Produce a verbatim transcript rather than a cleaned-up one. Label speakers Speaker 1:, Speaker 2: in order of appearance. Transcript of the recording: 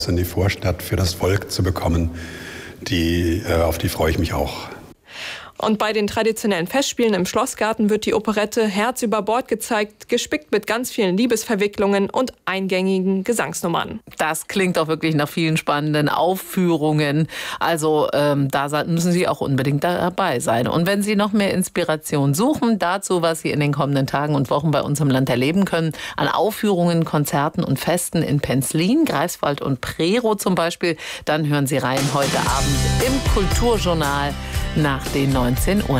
Speaker 1: in die Vorstadt für das Volk zu bekommen, die, äh, auf die freue ich mich auch.
Speaker 2: Und bei den traditionellen Festspielen im Schlossgarten wird die Operette Herz über Bord gezeigt, gespickt mit ganz vielen Liebesverwicklungen und eingängigen Gesangsnummern.
Speaker 3: Das klingt auch wirklich nach vielen spannenden Aufführungen. Also ähm, da müssen Sie auch unbedingt dabei sein. Und wenn Sie noch mehr Inspiration suchen dazu, was Sie in den kommenden Tagen und Wochen bei uns im Land erleben können, an Aufführungen, Konzerten und Festen in Penzlin, Greifswald und Prerow zum Beispiel, dann hören Sie rein heute Abend im Kulturjournal nach den neunzehn Uhr.